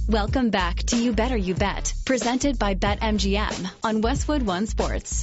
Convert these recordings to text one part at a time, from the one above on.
Welcome back to You Better You Bet, presented by BetMGM on Westwood One Sports.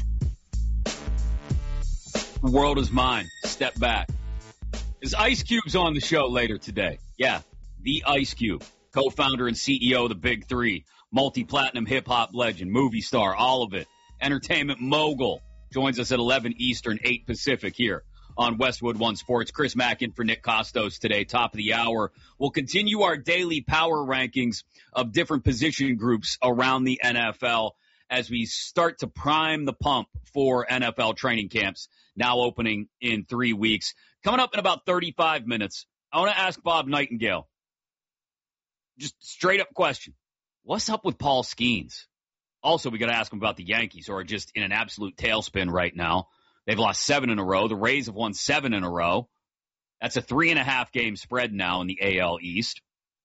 The world is mine. Step back. Is Ice Cube's on the show later today? Yeah, the Ice Cube, co-founder and CEO of the Big Three, multi-platinum hip-hop legend, movie star, all of it, entertainment mogul, joins us at 11 Eastern, 8 Pacific here on Westwood One Sports. Chris Mack in for Nick Costos today, top of the hour. We'll continue our daily power rankings of different position groups around the NFL as we start to prime the pump for NFL training camps, now opening in 3 weeks. Coming up in about 35 minutes, I want to ask Bob Nightingale, just straight up question, what's up with Paul Skeens? Also, we got to ask him about the Yankees, who are just in an absolute tailspin right now. They've lost 7 in a row. The Rays have won 7 in a row. That's a 3.5 game spread now in the AL East.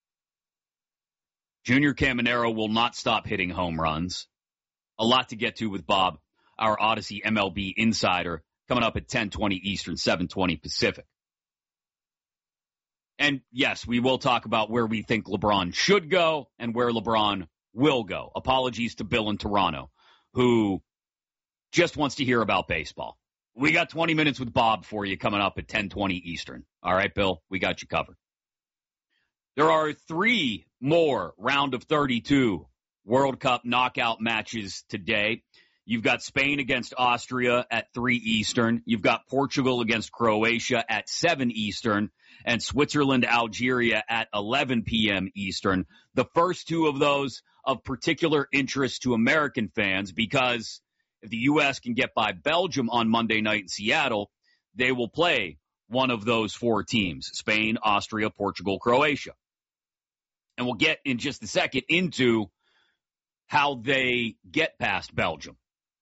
Junior Caminero will not stop hitting home runs. A lot to get to with Bob, our Odyssey MLB insider, coming up at 10:20 Eastern, 7:20 Pacific. And yes, we will talk about where we think LeBron should go and where LeBron will go. Apologies to Bill in Toronto, who just wants to hear about baseball. We got 20 minutes with Bob for you coming up at 10:20 Eastern. All right, Bill, we got you covered. There are 3 more round of 32 World Cup knockout matches today. You've got Spain against Austria at 3 Eastern. You've got Portugal against Croatia at 7 Eastern. And Switzerland, Algeria at 11 p.m. Eastern. The first 2 of those of particular interest to American fans because if the U.S. can get by Belgium on Monday night in Seattle, they will play one of those 4 teams, Spain, Austria, Portugal, Croatia. And we'll get in just a second into how they get past Belgium,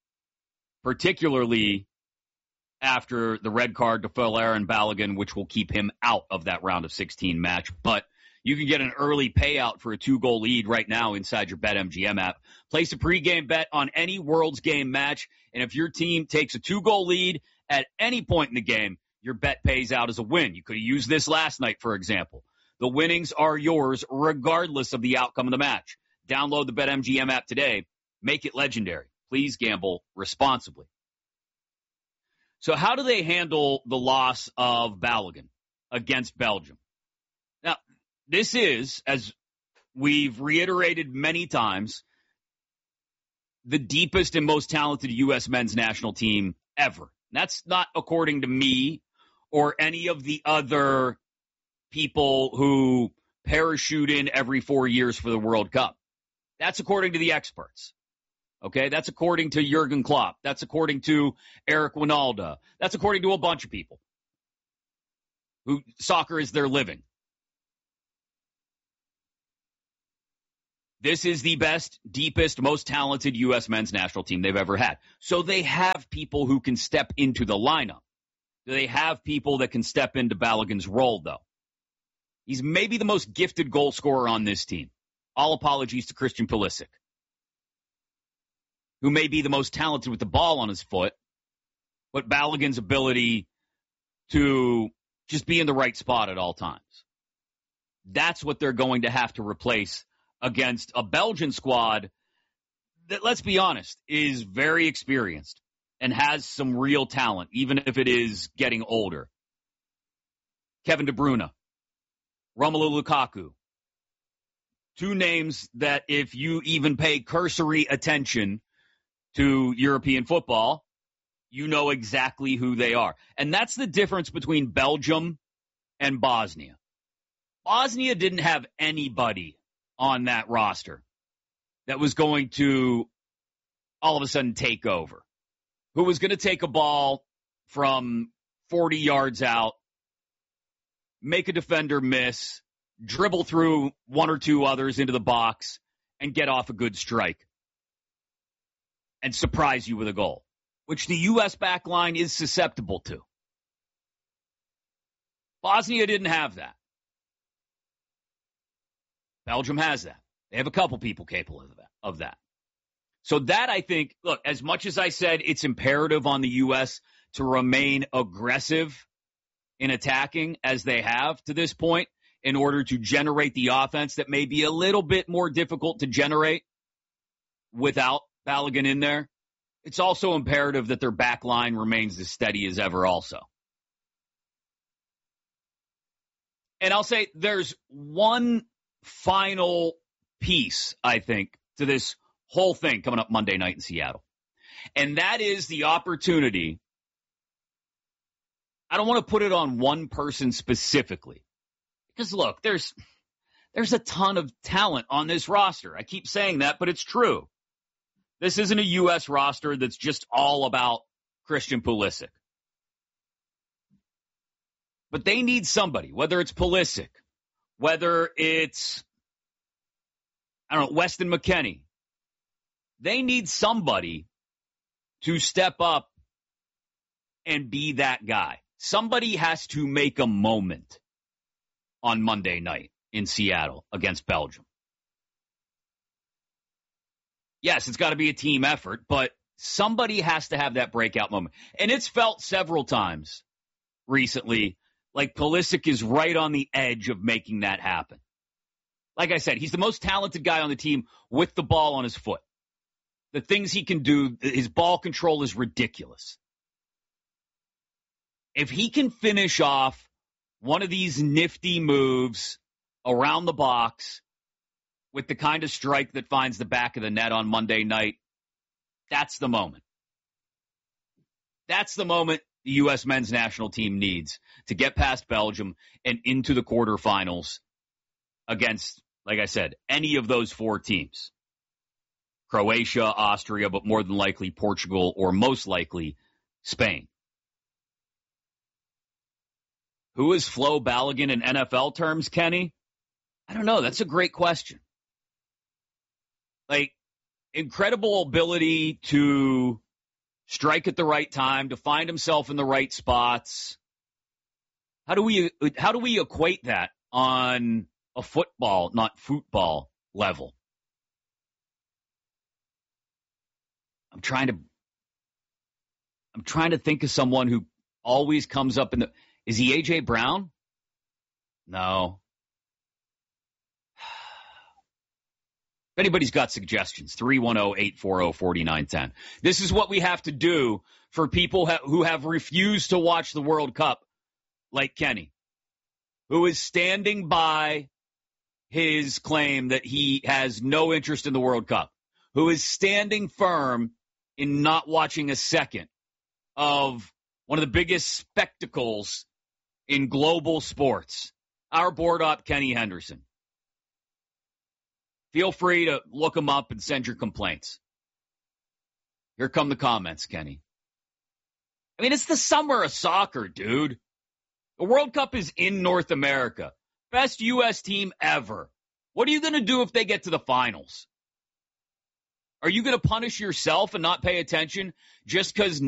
particularly after the red card to Folarin Balogun, which will keep him out of that round of 16 match. But you can get an early payout for a 2-goal lead right now inside your BetMGM app. Place a pregame bet on any World's Game match, and if your team takes a 2-goal lead at any point in the game, your bet pays out as a win. You could have used this last night, for example. The winnings are yours regardless of the outcome of the match. Download the BetMGM app today. Make it legendary. Please gamble responsibly. So how do they handle the loss of Balogun against Belgium? Now, this is, as we've reiterated many times, the deepest and most talented U.S. men's national team ever. That's not according to me or any of the other people who parachute in every 4 years for the World Cup. That's according to the experts. Okay, that's according to Jurgen Klopp. That's according to Eric Winalda. That's according to a bunch of people who soccer is their living. This is the best, deepest, most talented U.S. men's national team they've ever had. So they have people who can step into the lineup. They have people that can step into Balogun's role, though. He's maybe the most gifted goal scorer on this team. All apologies to Christian Pulisic, who may be the most talented with the ball on his foot, but Balogun's ability to just be in the right spot at all times. That's what they're going to have to replace against a Belgian squad that, let's be honest, is very experienced and has some real talent, even if it is getting older. Kevin De Bruyne, Romelu Lukaku, 2 names that if you even pay cursory attention to European football, you know exactly who they are. And that's the difference between Belgium and Bosnia. Bosnia didn't have anybody on that roster that was going to all of a sudden take over, who was going to take a ball from 40 yards out, make a defender miss, dribble through 1 or 2 others into the box, and get off a good strike and surprise you with a goal, which the U.S. back line is susceptible to. Bosnia didn't have that. Belgium has that. They have a couple people capable of that. So that, I think, look, as much as I said it's imperative on the U.S. to remain aggressive in attacking as they have to this point, in order to generate the offense that may be a little bit more difficult to generate without Balogun in there. It's also imperative that their back line remains as steady as ever also. And I'll say there's one final piece, I think, to this whole thing coming up Monday night in Seattle. And that is the opportunity. I don't want to put it on one person specifically. Because, look, there's a ton of talent on this roster. I keep saying that, but it's true. This isn't a U.S. roster that's just all about Christian Pulisic. But they need somebody, whether it's Pulisic, whether it's, Weston McKennie. They need somebody to step up and be that guy. Somebody has to make a moment on Monday night in Seattle against Belgium. Yes, it's got to be a team effort, but somebody has to have that breakout moment. And it's felt several times recently like Pulisic is right on the edge of making that happen. Like I said, he's the most talented guy on the team with the ball on his foot. The things he can do, his ball control is ridiculous. If he can finish off one of these nifty moves around the box with the kind of strike that finds the back of the net on Monday night, that's the moment. That's the moment the U.S. men's national team needs to get past Belgium and into the quarterfinals against, like I said, any of those four teams. Croatia, Austria, but more than likely Portugal, or most likely Spain. Who is Flo Balogun in NFL terms, Kenny? I don't know. That's a great question. Like, incredible ability to strike at the right time, to find himself in the right spots. How do we equate that on a football, not football level? I'm trying to think of someone who always comes up in the. Is he A.J. Brown? No. If anybody's got suggestions, 310-840-4910. This is what we have to do for people who have refused to watch the World Cup, like Kenny, who is standing by his claim that he has no interest in the World Cup, who is standing firm in not watching a second of one of the biggest spectacles in global sports. Our board op, Kenny Henderson. Feel free to look him up and send your complaints. Here come the comments, Kenny. I mean, it's the summer of soccer, dude. The World Cup is in North America. Best U.S. team ever. What are you going to do if they get to the finals? Are you going to punish yourself and not pay attention just because